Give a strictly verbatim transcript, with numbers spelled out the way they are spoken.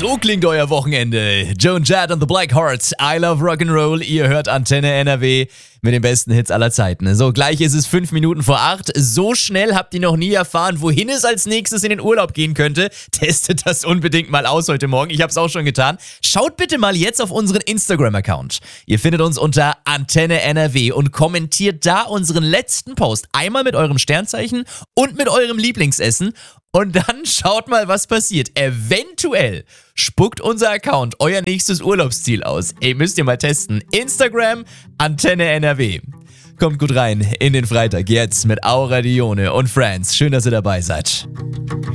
So klingt euer Wochenende. Joan Jett und the Black Hearts, I Love Rock'n'Roll. Ihr hört Antenne N R W mit den besten Hits aller Zeiten. So, gleich ist es fünf Minuten vor acht. So schnell habt ihr noch nie erfahren, wohin es als nächstes in den Urlaub gehen könnte. Testet das unbedingt mal aus heute Morgen. Ich hab's auch schon getan. Schaut bitte mal jetzt auf unseren Instagram-Account. Ihr findet uns unter Antenne N R W und kommentiert da unseren letzten Post. Einmal mit eurem Sternzeichen und mit eurem Lieblingsessen. Und dann schaut mal, was passiert. Eventuell spuckt unser Account euer nächstes Urlaubsziel aus. Ey, müsst ihr mal testen. Instagram, Antenne N R W. Kommt gut rein in den Freitag jetzt mit Aura Dione und Friends. Schön, dass ihr dabei seid.